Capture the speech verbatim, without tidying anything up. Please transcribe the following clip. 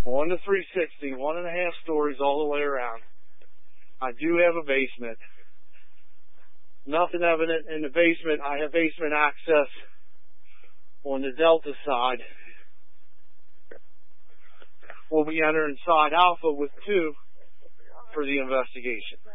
One to three sixty, one and a half stories all the way around. I do have a basement. Nothing evident in the basement. I have basement access on the Delta side. We'll be entering side Alpha with two for the investigation.